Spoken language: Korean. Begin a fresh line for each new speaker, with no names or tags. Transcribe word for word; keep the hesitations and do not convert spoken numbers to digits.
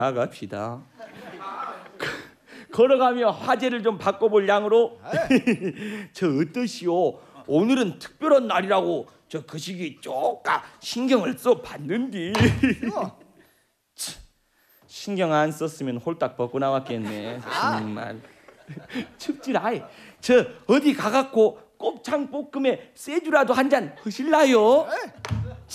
나갑시다. 걸어가며 화제를 좀 바꿔볼 양으로. 저 어떠시오? 오늘은 특별한 날이라고 저 그 시기 쪼까 신경을 써 봤는데. 신경 안 썼으면 홀딱 벗고 나왔겠네. 정말 춥지라이. 저 어디 가갖고 곱창 볶음에 쇠주라도 한 잔 하실라요?